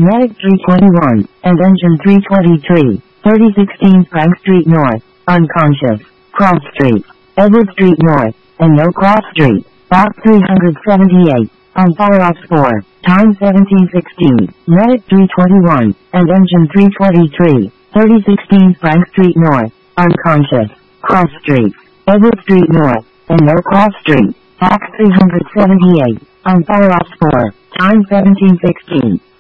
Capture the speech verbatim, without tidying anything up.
Medic three twenty-one, and Engine three twenty-three, thirty sixteen Frank Street North, unconscious, Cross Street, Edward Street North, and No Cross Street, Box three seventy-eight, on Fire Ops four, time seventeen sixteen, Medic three twenty-one, and Engine three twenty-three, thirty sixteen Frank Street North, unconscious, Cross Street, Edward Street North, and No Cross Street, Box three seventy-eight, on Fire Ops four, time seventeen sixteen.